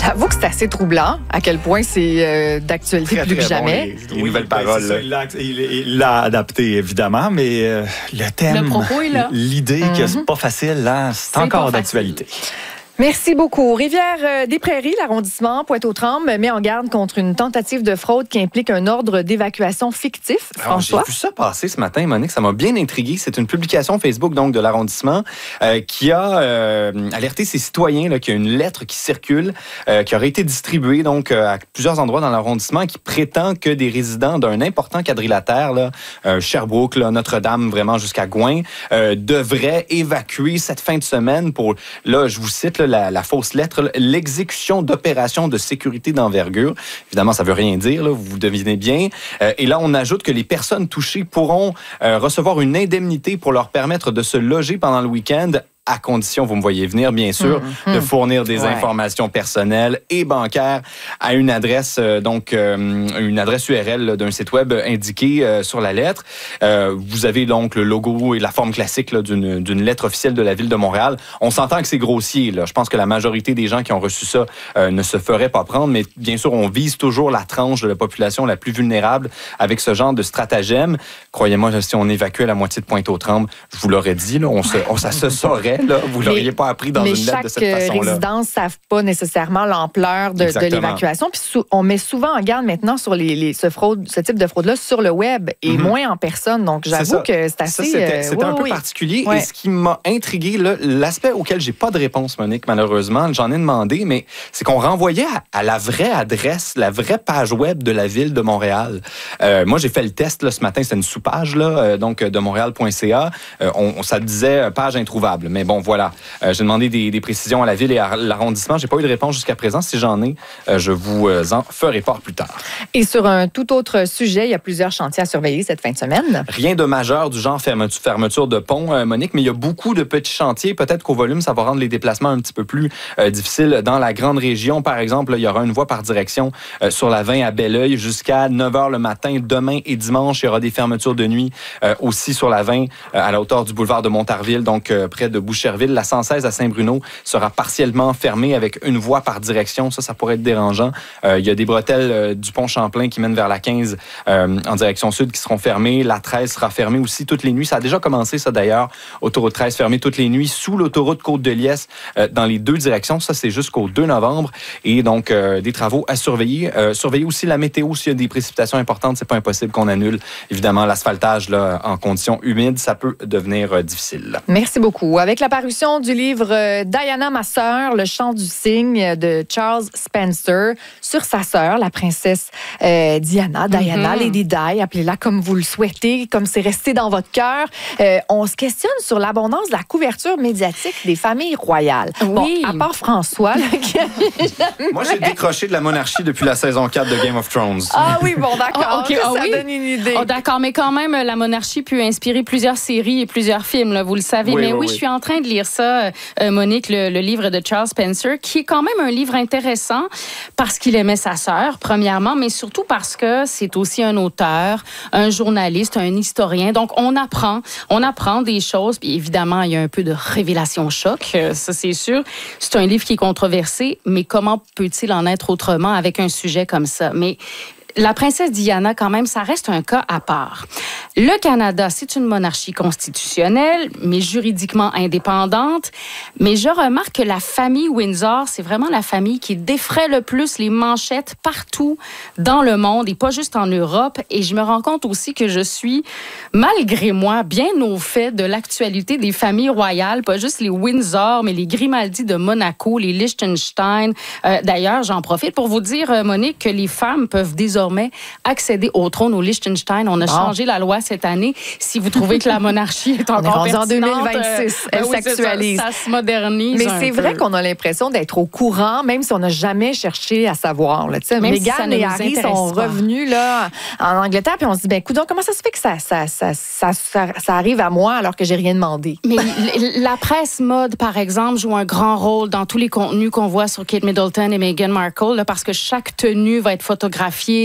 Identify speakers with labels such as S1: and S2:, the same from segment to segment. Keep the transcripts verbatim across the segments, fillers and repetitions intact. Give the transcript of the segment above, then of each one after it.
S1: J'avoue que c'est assez troublant, à quel point c'est euh, d'actualité
S2: Très,
S1: plus
S2: très
S1: que jamais.
S2: Bon, les, les
S3: Oui,
S2: nouvelles
S3: ben,
S2: paroles.
S3: ça, il, l'a, il, il l'a adapté, évidemment, mais euh, le thème,
S4: Le propos est là.
S3: l'idée
S1: Mm-hmm.
S3: que c'est pas facile, là, c'est,
S4: C'est
S3: encore
S4: pas
S1: facile.
S3: d'actualité.
S1: Merci beaucoup. Rivière-des-Prairies, l'arrondissement Pointe-aux-Trembles, met en garde contre une tentative de fraude qui implique un ordre d'évacuation fictif.
S2: Alors,
S1: François?
S2: j'ai vu ça passer ce matin, Monique, ça m'a bien intrigué. C'est une publication Facebook donc de l'arrondissement euh, qui a euh, alerté ses citoyens là, qu'il y a une lettre qui circule, euh, qui aurait été distribuée donc euh, à plusieurs endroits dans l'arrondissement, qui prétend que des résidents d'un important quadrilatère, là, euh, Sherbrooke, là, Notre-Dame, vraiment jusqu'à Gouin, euh, devraient évacuer cette fin de semaine pour, là, je vous cite, là, La, la fausse lettre, là, l'exécution d'opérations de sécurité d'envergure. Évidemment, ça veut rien dire, là, vous devinez bien. Euh, et là, on ajoute que les personnes touchées pourront euh, recevoir une indemnité pour leur permettre de se loger pendant le week-end, à condition, vous me voyez venir, bien sûr,
S1: mmh,
S2: de fournir des
S1: ouais.
S2: informations personnelles et bancaires à une adresse, euh, donc euh, une adresse U R L là, d'un site web indiqué euh, sur la lettre. Euh, vous avez donc le logo et la forme classique là, d'une, d'une lettre officielle de la Ville de Montréal. On s'entend que c'est grossier. Là. Je pense que la majorité des gens qui ont reçu ça euh, ne se feraient pas prendre, mais bien sûr, on vise toujours la tranche de la population la plus vulnérable avec ce genre de stratagème. Croyez-moi, si on évacuait la moitié de Pointe-aux-Trembles, je vous l'aurais dit, là, on se, on, ça se saurait. Là, vous ne l'auriez pas appris dans
S1: mais
S2: une lettre de cette
S1: chaque
S2: façon-là.
S1: résidence ne savent pas nécessairement l'ampleur de, de l'évacuation. Puis sou- on met souvent en garde maintenant sur les, les, ce, fraude, ce type de fraude-là sur le web et mm-hmm. moins en personne. Donc, j'avoue c'est que c'est assez...
S2: Ça, c'était, c'était
S1: euh,
S2: un
S1: oui,
S2: peu
S1: oui.
S2: particulier.
S1: Ouais.
S2: Et ce qui m'a intrigué, là, l'aspect auquel j'ai pas de réponse, Monique, malheureusement, j'en ai demandé, mais c'est qu'on renvoyait à, à la vraie adresse, la vraie page web de la Ville de Montréal. Euh, moi, j'ai fait le test là, ce matin, c'était une sous-page là, euh, donc de montréal point c a. Euh, on, ça disait euh, page introuvable. Mais bon, voilà. Euh, j'ai demandé des, des précisions à la Ville et à l'arrondissement. J'ai pas eu de réponse jusqu'à présent. Si j'en ai, euh, je vous en ferai part plus tard.
S1: Et sur un tout autre sujet, il y a plusieurs chantiers à surveiller cette fin de semaine.
S2: Rien de majeur du genre fermeture, fermeture de pont, euh, Monique, mais il y a beaucoup de petits chantiers. Peut-être qu'au volume, ça va rendre les déplacements un petit peu plus euh, difficiles. Dans la grande région, par exemple, là, il y aura une voie par direction euh, sur la vingt à Belleuil jusqu'à neuf heures le matin, demain et dimanche. Il y aura des fermetures de nuit euh, aussi sur la vingt euh, à la hauteur du boulevard de Montarville, donc euh, près de Boucherville. La cent seize à Saint-Bruno sera partiellement fermée avec une voie par direction. Ça, ça pourrait être dérangeant. Euh, il y a des bretelles euh, du pont Champlain qui mènent vers la quinze euh, en direction sud qui seront fermées. La treize sera fermée aussi toutes les nuits. Ça a déjà commencé, ça d'ailleurs. Autoroute treize fermée toutes les nuits sous l'autoroute Côte-de-Liesse euh, dans les deux directions. Ça, c'est jusqu'au deux novembre. Et donc, euh, des travaux à surveiller. Euh, surveiller aussi la météo. S'il y a des précipitations importantes, c'est pas impossible qu'on annule. Évidemment, l'asphaltage là, en conditions humides, ça peut devenir euh, difficile.
S1: Merci beaucoup. Avec la parution du livre euh, Diana, ma sœur, Le chant du cygne de Charles Spencer sur sa sœur, la princesse euh, Diana, Diana, mm-hmm. Lady Di, appelez-la comme vous le souhaitez, comme c'est resté dans votre cœur. Euh, on se questionne sur l'abondance de la couverture médiatique des familles royales.
S4: Oui.
S1: Bon, à part François, là, qui
S2: Moi, j'ai décroché de la monarchie depuis la saison quatre de Game of Thrones.
S1: Ah oui, bon, d'accord.
S4: Oh, okay.
S1: Ça
S4: oh, oui.
S1: donne une idée.
S4: Oh, d'accord, mais quand même, la monarchie peut inspirer plusieurs séries et plusieurs films, là, vous le savez.
S2: Oui,
S4: mais
S2: oui,
S4: oui,
S2: oui,
S4: je suis en train de lire ça, euh, Monique, le, le livre de Charles Spencer, qui est quand même un livre intéressant parce qu'il aimait sa sœur, premièrement, mais surtout parce que c'est aussi un auteur, un journaliste, un historien. Donc, on apprend, on apprend des choses. Puis évidemment, il y a un peu de révélation choc, euh, ça c'est sûr. C'est un livre qui est controversé, mais comment peut-il en être autrement avec un sujet comme ça? Mais la princesse Diana, quand même, ça reste un cas à part. Le Canada, c'est une monarchie constitutionnelle, mais juridiquement indépendante. Mais je remarque que la famille Windsor, c'est vraiment la famille qui défraie le plus les manchettes partout dans le monde et pas juste en Europe. Et je me rends compte aussi que je suis, malgré moi, bien au fait de l'actualité des familles royales, pas juste les Windsor, mais les Grimaldi de Monaco, les Liechtenstein. Euh, d'ailleurs, j'en profite pour vous dire, Monique, que les femmes peuvent désormais accéder au trône au Liechtenstein. On a bon. changé la loi cette année. Si vous trouvez que la monarchie est encore pertinente...
S1: en deux mille vingt-six, euh, elle
S4: oui,
S1: s'actualise.
S4: Ça, ça se modernise.
S1: Mais c'est peu. Vrai qu'on a l'impression d'être au courant, même si on n'a jamais cherché à savoir. Là. Meghan si et Harry sont pas. revenus là, en Angleterre, puis on se dit, ben, coudonc, comment ça se fait que ça, ça, ça, ça, ça, ça arrive à moi alors que j'ai rien demandé?
S4: Mais la presse mode, par exemple, joue un grand rôle dans tous les contenus qu'on voit sur Kate Middleton et Meghan Markle, là, parce que chaque tenue va être photographiée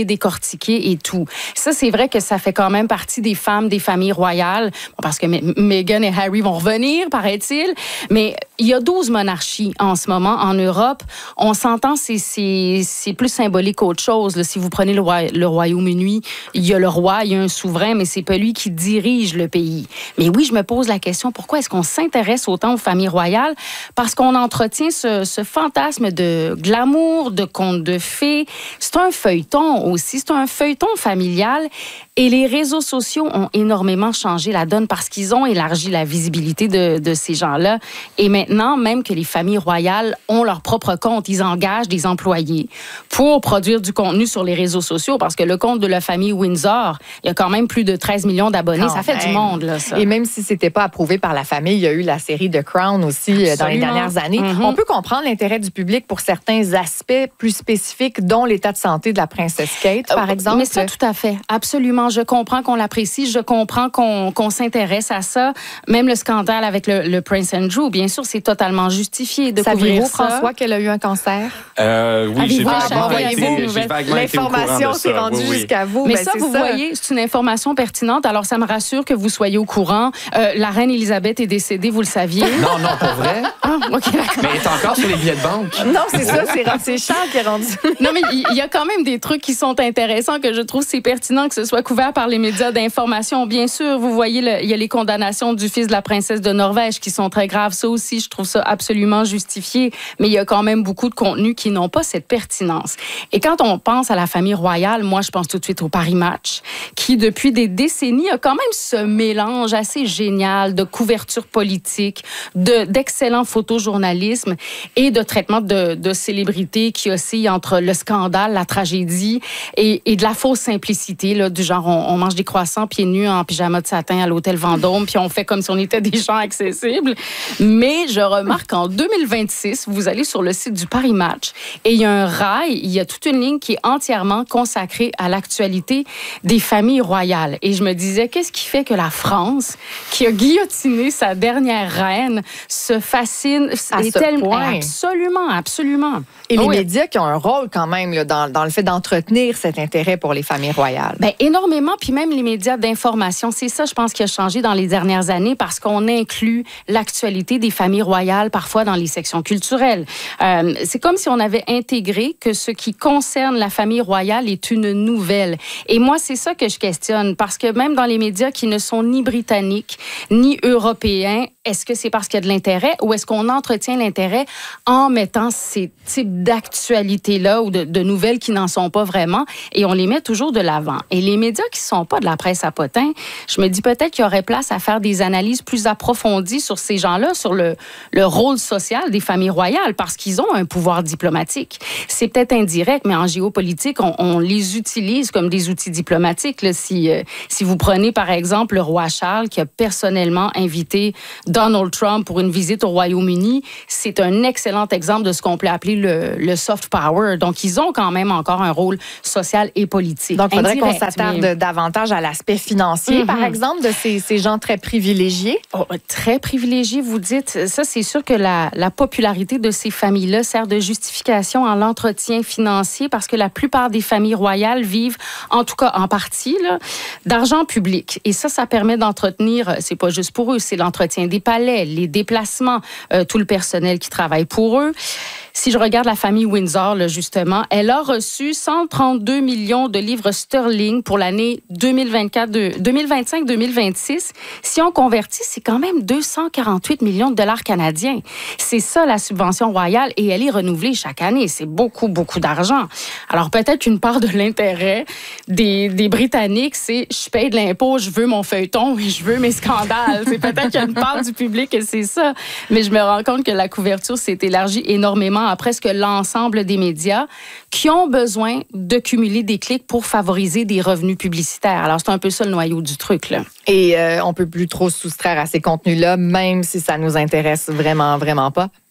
S4: expliquer, décortiquer et tout. Ça, c'est vrai que ça fait quand même partie des femmes des familles royales, bon, parce que M- Meghan et Harry vont revenir, paraît-il, mais il y a douze monarchies en ce moment en Europe. On s'entend, c'est, c'est, c'est plus symbolique qu'autre chose. Là. Si vous prenez le, roi, le Royaume-Uni, il y a le roi, il y a un souverain, mais c'est pas lui qui dirige le pays. Mais oui, je me pose la question, pourquoi est-ce qu'on s'intéresse autant aux familles royales? Parce qu'on entretient ce, ce fantasme de glamour, de contes de fées. C'est un feuilleton aussi, c'est un feuilleton familial. Et les réseaux sociaux ont énormément changé la donne parce qu'ils ont élargi la visibilité de, de ces gens-là. Et maintenant, même que les familles royales ont leur propre compte, ils engagent des employés pour produire du contenu sur les réseaux sociaux parce que le compte de la famille Windsor, il y a quand même plus de treize millions d'abonnés. Quand ça fait même. Du monde, là, ça.
S1: Et même si c'était pas approuvé par la famille, il y a eu la série The Crown aussi. Absolument. Dans les dernières années. Mm-hmm. On peut comprendre l'intérêt du public pour certains aspects plus spécifiques, dont l'état de santé de la princesse Kate, par exemple.
S4: Mais ça, tout à fait. Absolument. Je comprends qu'on l'apprécie. Je comprends qu'on, qu'on s'intéresse à ça. Même le scandale avec le, le Prince Andrew, bien sûr, c'est totalement justifié de couvrir ça.
S1: Saviez-vous, François, qu'elle a eu un cancer?
S2: Euh, oui, j'ai vaguement,
S1: été, j'ai vaguement L'information s'est rendue oui, oui. jusqu'à vous.
S4: Mais
S1: ben,
S4: ça,
S1: c'est
S4: vous
S1: ça.
S4: voyez, c'est une information pertinente. Alors, ça me rassure que vous soyez au courant. Euh, la reine Élisabeth est décédée, vous le saviez.
S2: Non, non, pour vrai.
S4: Ah, OK, d'accord.
S2: Mais elle est encore sur les billets de banque.
S1: Non, c'est ça, c'est, c'est Charles qui est rendu.
S4: Non, mais il y, y a quand même des trucs qui sont intéressants que je trouve c'est pertinent que ce soit couvert par les médias d'information. Bien sûr, vous voyez, il y a les condamnations du fils de la princesse de Norvège qui sont très graves. Ça aussi, je trouve ça absolument justifié. Mais il y a quand même beaucoup de contenus qui n'ont pas cette pertinence. Et quand on pense à la famille royale, moi, je pense tout de suite au Paris Match, qui, depuis des décennies, a quand même ce mélange assez génial de couverture politique, de, d'excellent photojournalisme et de traitement de, de célébrités qui oscillent entre le scandale, la tragédie et, et de la fausse simplicité, là, du genre on, on mange des croissants pieds nus en pyjama de satin à l'hôtel Vendôme, puis on fait comme si on était des gens accessibles. Mais je remarque qu'en deux mille vingt-six, vous allez sur le site du Paris Match et il y a un rail, il y a toute une ligne qui est entièrement consacrée à l'actualité des familles royales. Et je me disais, qu'est-ce qui fait que la France, qui a guillotiné sa dernière reine, se fascine
S1: à ce
S4: tellement,
S1: point.
S4: Absolument, absolument.
S1: Et les
S4: oui.
S1: médias qui ont un rôle quand même là, dans, dans le fait d'entretenir cet intérêt pour les familles royales.
S4: Bien, énormément, puis même les médias d'information. C'est ça, je pense, qui a changé dans les dernières années parce qu'on inclut l'actualité des familles royales parfois dans les sections culturelles. Euh, c'est comme si on avait intégré que ce qui concerne la famille royale est une nouvelle. Et moi, c'est ça que je questionne parce que même dans les médias qui ne sont ni britanniques ni européens, est-ce que c'est parce qu'il y a de l'intérêt ou est-ce qu'on entretient l'intérêt en mettant ces types d'actualités-là ou de, de nouvelles qui n'en sont pas vraiment et on les met toujours de l'avant. Et les médias qui ne sont pas de la presse à potins, je me dis peut-être qu'il y aurait place à faire des analyses plus approfondies sur ces gens-là, sur le, le rôle social des familles royales parce qu'ils ont un pouvoir diplomatique. C'est peut-être indirect, mais en géopolitique, on, on les utilise comme des outils diplomatiques. Là, si, euh, si vous prenez par exemple le roi Charles qui a personnellement invité Donald Trump pour une visite au Royaume-Uni, c'est un excellent exemple de ce qu'on peut appeler le, le soft power. Donc, ils ont quand même encore un rôle social et politique.
S1: Donc, il faudrait
S4: indirect,
S1: qu'on s'attarde
S4: mais...
S1: davantage à l'aspect financier, mm-hmm. par exemple, de ces, ces gens très privilégiés.
S4: Oh, très privilégiés, vous dites. Ça, c'est sûr que la, la popularité de ces familles-là sert de justification à l'entretien financier parce que la plupart des familles royales vivent, en tout cas en partie, là, d'argent public. Et ça, ça permet d'entretenir, c'est pas juste pour eux, c'est l'entretien des palais, les déplacements, euh, tout le personnel qui travaille pour eux. Si je regarde la famille Windsor, là, justement, elle a reçu cent trente-deux millions de livres sterling pour l'année deux mille vingt-quatre, deux mille vingt-cinq deux mille vingt-six. Si on convertit, c'est quand même deux cent quarante-huit millions de dollars canadiens. C'est ça, la subvention royale, et elle est renouvelée chaque année. C'est beaucoup, beaucoup d'argent. Alors, peut-être qu'une part de l'intérêt des, des Britanniques, c'est je paye de l'impôt, je veux mon feuilleton et je veux mes scandales. C'est peut-être qu'il y a une part du public et c'est ça. Mais je me rends compte que la couverture s'est élargie énormément à presque l'ensemble des médias qui ont besoin de cumuler des clics pour favoriser des revenus publicitaires. Alors, c'est un peu ça le noyau du truc, là.
S1: Et euh, on peut plus trop se soustraire à ces contenus-là, même si ça nous intéresse vraiment, vraiment pas.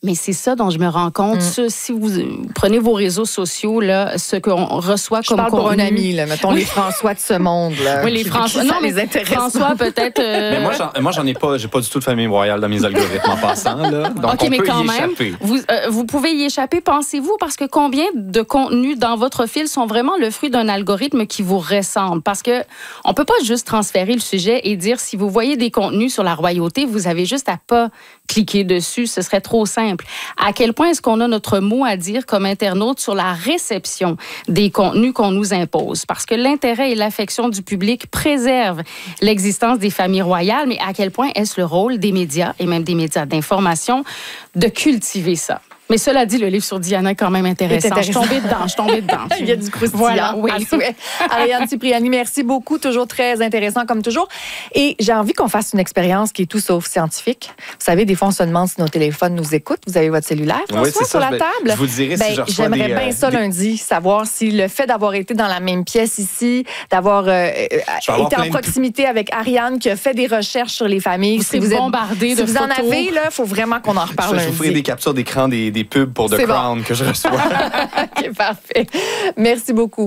S4: Mais c'est ça dont je me rends compte. Mm. Ce, si vous prenez vos réseaux sociaux, là, ce qu'on reçoit
S1: je
S4: comme
S1: parle
S4: contenu...
S1: pour un ami, là, mettons les François de ce monde. Là,
S4: oui, les François. Non, mais François, peut-être... Euh...
S2: Mais moi, j'en, moi, j'en ai pas, j'ai pas du tout de famille royale dans mes algorithmes en passant. Là. Donc,
S4: OK,
S2: on
S4: mais
S2: peut
S4: quand
S2: y
S4: même,
S2: échapper.
S4: Vous, euh, vous pouvez y échapper, pensez-vous, parce que combien de contenus dans votre fil sont vraiment le fruit d'un algorithme qui vous ressemble? Parce que on peut pas juste transférer le sujet et dire si vous voyez des contenus sur la royauté, vous avez juste à pas cliquer dessus, ce serait trop simple. À quel point est-ce qu'on a notre mot à dire comme internaute sur la réception des contenus qu'on nous impose? Parce que l'intérêt et l'affection du public préservent l'existence des familles royales, mais à quel point est-ce le rôle des médias et même des médias d'information de cultiver ça? Mais cela dit, le livre sur Diana est quand même intéressant. intéressant. Je suis tombée dedans, je suis tombée dedans.
S1: Il y a du croustillant.
S4: Voilà, oui.
S1: Ariane Cipriani, merci beaucoup. Toujours très intéressant comme toujours. Et j'ai envie qu'on fasse une expérience qui est tout sauf scientifique. Vous savez, des fois, on se demande si nos téléphones nous écoutent. Vous avez votre cellulaire, François,
S2: oui, c'est
S1: sur
S2: ça,
S1: la
S2: je,
S1: table?
S2: Je vous dirai
S1: ben,
S2: si je reçois
S1: J'aimerais
S2: des,
S1: bien
S2: euh,
S1: ça
S2: des...
S1: lundi, savoir si le fait d'avoir été dans la même pièce ici, d'avoir euh, été en proximité de... avec Ariane qui a fait des recherches sur les familles.
S4: Vous
S1: si
S4: vous
S1: vous êtes
S4: bombardé
S1: si
S4: de
S1: vous
S4: photos.
S1: en avez, il faut vraiment qu'on en reparle
S2: je,
S1: lundi.
S2: Je vous ferai des captures d'écran des, des pubs pour The
S1: C'est
S2: Crown
S1: bon.
S2: que je reçois.
S1: OK, parfait. Merci beaucoup.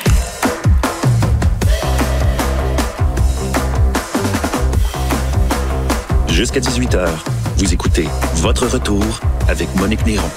S5: Jusqu'à dix-huit heures, vous écoutez Votre Retour avec Monique Néron.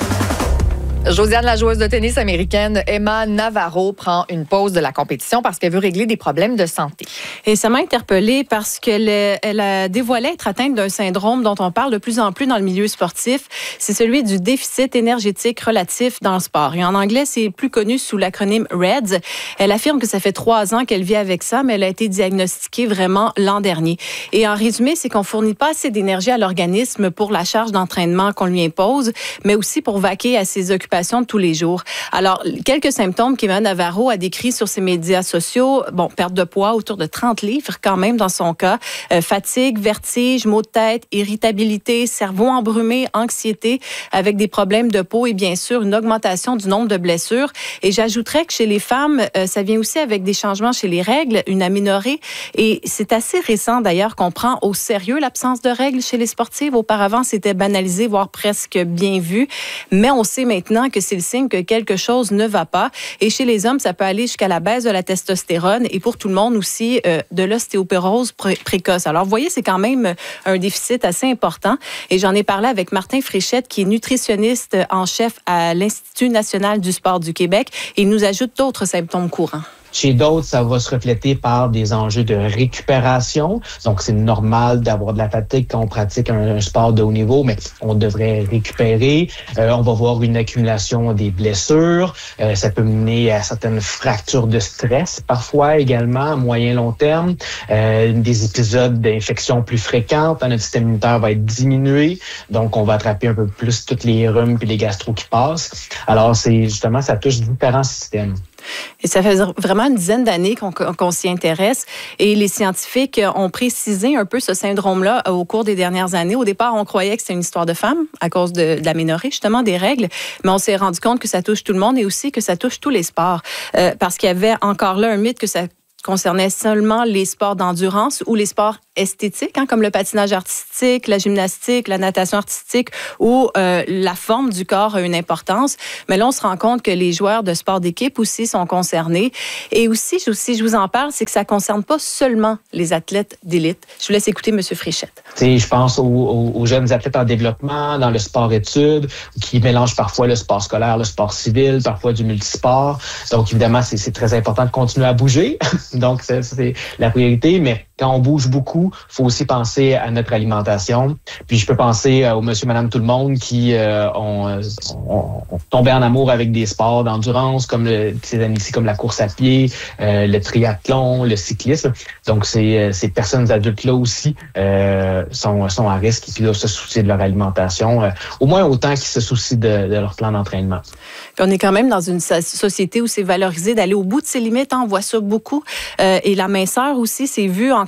S1: Josiane, la joueuse de tennis américaine Emma Navarro, prend une pause de la compétition parce qu'elle veut régler des problèmes de santé.
S6: Et ça m'a interpellée parce qu'elle elle a dévoilé être atteinte d'un syndrome dont on parle de plus en plus dans le milieu sportif. C'est celui du déficit énergétique relatif dans le sport. Et en anglais, c'est plus connu sous l'acronyme R E D S. Elle affirme que ça fait trois ans qu'elle vit avec ça, mais elle a été diagnostiquée vraiment l'an dernier. Et en résumé, c'est qu'on fournit pas assez d'énergie à l'organisme pour la charge d'entraînement qu'on lui impose, mais aussi pour vaquer à ses occupations de tous les jours. Alors, quelques symptômes qu'Emma Navarro a décrits sur ses médias sociaux, bon, perte de poids, autour de trente livres quand même dans son cas, euh, fatigue, vertige, maux de tête, irritabilité, cerveau embrumé, anxiété, avec des problèmes de peau et bien sûr une augmentation du nombre de blessures. Et j'ajouterais que chez les femmes, euh, ça vient aussi avec des changements chez les règles, une aménorrhée. Et c'est assez récent d'ailleurs qu'on prend au sérieux l'absence de règles chez les sportives. Auparavant, c'était banalisé, voire presque bien vu. Mais on sait maintenant que c'est le signe que quelque chose ne va pas. Et chez les hommes, ça peut aller jusqu'à la baisse de la testostérone et pour tout le monde aussi, euh, de l'ostéoporose pré- précoce. Alors, vous voyez, c'est quand même un déficit assez important. Et j'en ai parlé avec Martin Fréchette, qui est nutritionniste en chef à l'Institut national du sport du Québec. Et il nous ajoute d'autres symptômes courants.
S7: Chez d'autres, ça va se refléter par des enjeux de récupération. Donc, c'est normal d'avoir de la fatigue quand on pratique un, un sport de haut niveau, mais on devrait récupérer. Euh, on va voir une accumulation des blessures. Euh, ça peut mener à certaines fractures de stress, parfois également à moyen long terme. Euh, des épisodes d'infection plus fréquentes. Notre système immunitaire va être diminué. Donc, on va attraper un peu plus toutes les rhumes puis les gastro qui passent. Alors, c'est justement, ça touche différents systèmes.
S6: Et ça fait vraiment une dizaine d'années qu'on, qu'on s'y intéresse. Et les scientifiques ont précisé un peu ce syndrome-là au cours des dernières années. Au départ, on croyait que c'était une histoire de femmes à cause de, de l'aménorrhée, justement, des règles. Mais on s'est rendu compte que ça touche tout le monde et aussi que ça touche tous les sports. Euh, parce qu'il y avait encore là un mythe que ça concernait seulement les sports d'endurance ou les sports esthétiques, hein, comme le patinage artistique, la gymnastique, la natation artistique, où euh, la forme du corps a une importance. Mais là, on se rend compte que les joueurs de sport d'équipe aussi sont concernés. Et aussi, si je vous en parle, c'est que ça ne concerne pas seulement les athlètes d'élite. Je vous laisse écouter M. Fréchette.
S7: T'sais, je pense aux, aux, aux jeunes athlètes en développement, dans le sport-études, qui mélangent parfois le sport scolaire, le sport civil, parfois du multisport. Donc, évidemment, c'est, c'est très important de continuer à bouger. Donc, c'est, c'est la priorité. Mais quand on bouge beaucoup, il faut aussi penser à notre alimentation. Puis, je peux penser aux monsieur, madame, tout le monde qui euh, ont, ont, ont tombé en amour avec des sports d'endurance, comme le, ces années ici, comme la course à pied, euh, le triathlon, le cyclisme. Donc, ces, ces personnes adultes-là aussi euh, sont, sont à risque et puis doivent se soucier de leur alimentation, euh, au moins autant qu'ils se soucient de, de leur plan d'entraînement.
S6: Puis on est quand même dans une société où c'est valorisé d'aller au bout de ses limites. Hein, on voit ça beaucoup. Euh, et la minceur aussi, c'est vu encore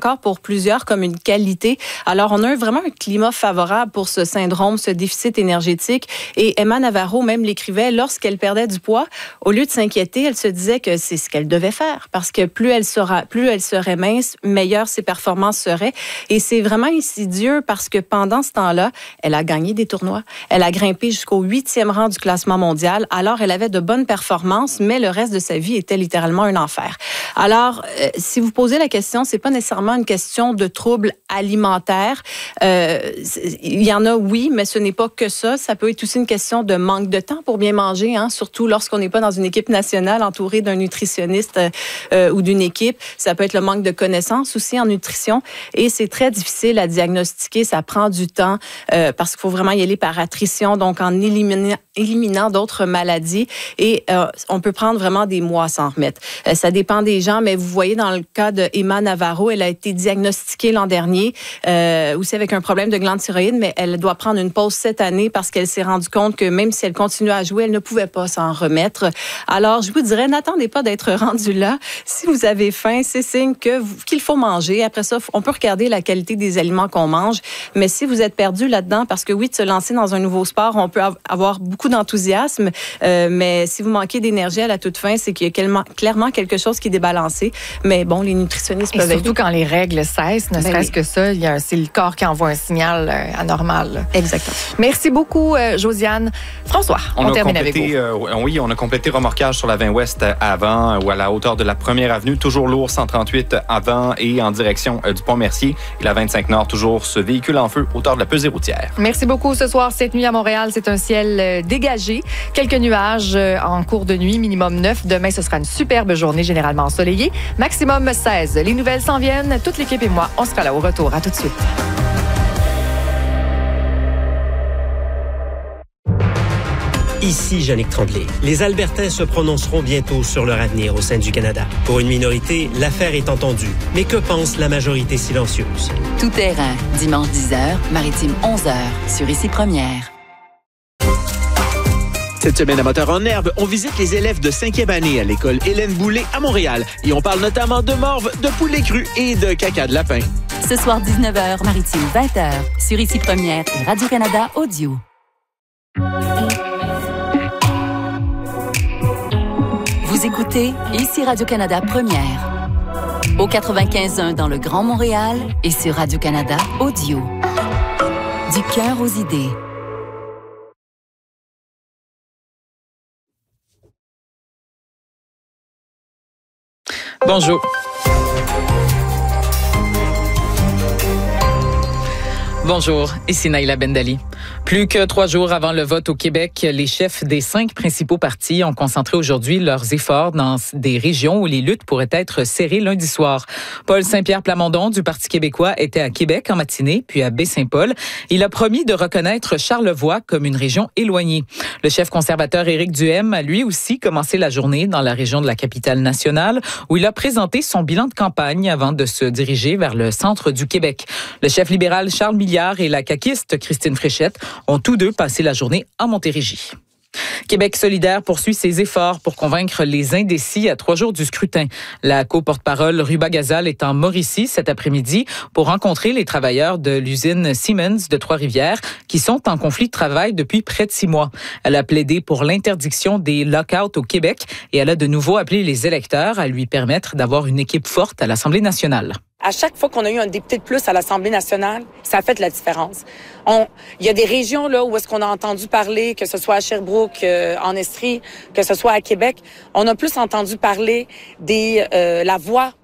S6: encore pour plusieurs comme une qualité. Alors, on a vraiment un climat favorable pour ce syndrome, ce déficit énergétique. Et Emma Navarro même l'écrivait, lorsqu'elle perdait du poids, au lieu de s'inquiéter, elle se disait que c'est ce qu'elle devait faire parce que plus elle sera, plus elle serait mince, meilleures ses performances seraient. Et c'est vraiment insidieux parce que pendant ce temps-là, elle a gagné des tournois. Elle a grimpé jusqu'au huitième rang du classement mondial. Alors, elle avait de bonnes performances, mais le reste de sa vie était littéralement un enfer. Alors, euh, si vous posez la question, c'est pas nécessairement une question de troubles alimentaires. Euh, il y en a, oui, mais ce n'est pas que ça. Ça peut être aussi une question de manque de temps pour bien manger, hein, surtout lorsqu'on n'est pas dans une équipe nationale entourée d'un nutritionniste euh, ou d'une équipe. Ça peut être le manque de connaissances aussi en nutrition. Et c'est très difficile à diagnostiquer. Ça prend du temps euh, parce qu'il faut vraiment y aller par attrition, donc en éliminant, éliminant d'autres maladies. Et euh, on peut prendre vraiment des mois à s'en remettre. Euh, ça dépend des gens, mais vous voyez dans le cas de Emma Navarro, elle a été diagnostiquée l'an dernier, euh, aussi avec un problème de glande thyroïde, mais elle doit prendre une pause cette année parce qu'elle s'est rendue compte que même si elle continue à jouer, elle ne pouvait pas s'en remettre. Alors, je vous dirais, n'attendez pas d'être rendu là. Si vous avez faim, c'est signe que vous, qu'il faut manger. Après ça, on peut regarder la qualité des aliments qu'on mange, mais si vous êtes perdu là-dedans, parce que oui, de se lancer dans un nouveau sport, on peut avoir beaucoup d'enthousiasme, euh, mais si vous manquez d'énergie à la toute fin, c'est qu'il y a clairement quelque chose qui est débalancé. Mais bon, les nutritionnistes
S1: Et
S6: peuvent
S1: surtout
S6: aider.
S1: quand les règles cessent, ne
S6: Ben
S1: serait-ce
S6: oui.
S1: que ça, il y a un- c'est le corps qui envoie un signal euh, anormal. là.
S6: Exactement.
S1: Merci beaucoup, euh, Josiane. François, on,
S2: On, a
S1: termine avec vous.
S2: complété, euh, oui, on a complété remorquage sur la vingt Ouest avant ou à la hauteur de la première avenue, toujours lourd cent trente-huit avant et en direction euh, du Pont-Mercier. Et la vingt-cinq Nord, toujours ce véhicule en feu, hauteur de la pesée routière.
S1: Merci beaucoup. Ce soir, cette nuit à Montréal, c'est un ciel euh, dégagé. Quelques nuages euh, en cours de nuit, minimum neuf. Demain, ce sera une superbe journée, généralement ensoleillée. Maximum seize. Les nouvelles s'en viennent. Toute l'équipe et moi, on sera là au retour. À tout de suite.
S8: Ici Jannick Tremblay. Les Albertains se prononceront bientôt sur leur avenir au sein du Canada. Pour une minorité, l'affaire est entendue. Mais que pense la majorité silencieuse?
S9: Tout terrain, dimanche dix heures, maritime onze heures, sur Ici Première.
S10: Cette semaine à Moteur en herbe, on visite les élèves de cinquième année à l'école Hélène Boulay à Montréal. Et on parle notamment de morve, de poulet cru et de caca de lapin.
S9: Ce soir dix-neuf heures, maritime vingt heures, sur Ici Première et Radio-Canada Audio. Vous écoutez Ici Radio-Canada Première. Au quatre-vingt-quinze point un dans le Grand Montréal et sur Radio-Canada Audio. Du cœur aux idées.
S11: Bonjour. Bonjour, ici Naïla Bendali. Plus que trois jours avant le vote au Québec, les chefs des cinq principaux partis ont concentré aujourd'hui leurs efforts dans des régions où les luttes pourraient être serrées lundi soir. Paul Saint-Pierre Plamondon du Parti québécois était à Québec en matinée, puis à Baie-Saint-Paul. Il a promis de reconnaître Charlevoix comme une région éloignée. Le chef conservateur Éric Duhaime a lui aussi commencé la journée dans la région de la capitale nationale, où il a présenté son bilan de campagne avant de se diriger vers le centre du Québec. Le chef libéral Charles Milliard et la caquiste Christine Fréchette ont tous deux passé la journée à Montérégie. Québec solidaire poursuit ses efforts pour convaincre les indécis à trois jours du scrutin. La co-porte-parole Ruba Gazal est en Mauricie cet après-midi pour rencontrer les travailleurs de l'usine Siemens de Trois-Rivières qui sont en conflit de travail depuis près de six mois. Elle a plaidé pour l'interdiction des lock-outs au Québec et elle a de nouveau appelé les électeurs à lui permettre d'avoir une équipe forte à l'Assemblée nationale.
S12: À chaque fois qu'on a eu un député de plus à l'Assemblée nationale, ça a fait la différence. On, il y a des régions là où est-ce qu'on a entendu parler, que ce soit à Sherbrooke, euh, en Estrie, que ce soit à Québec, on a plus entendu parler des euh, la voix